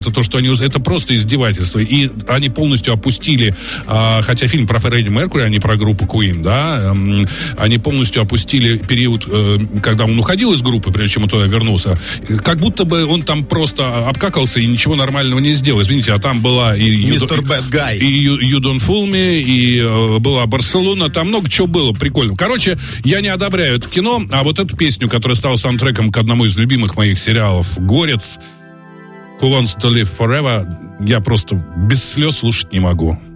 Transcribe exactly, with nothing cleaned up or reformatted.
Это то, что они... Это просто издевательство. И они полностью опустили... А, хотя фильм про Фредди Меркьюри, а не про группу Queen, да? Эм, они полностью опустили период, э, когда он уходил из группы, прежде чем он туда вернулся. Как будто бы он там просто обкакался и ничего нормального не сделал. Извините, а там была и... мистер Bad Guy. И You, you Don't Fool Me, и э, была Барселона. Там много чего было прикольно. Короче, я не одобряю это кино, а вот эту песню, которая стала саундтреком к одному из любимых моих сериалов «Горец», Who Wants to Live Forever, я просто без слез слушать не могу.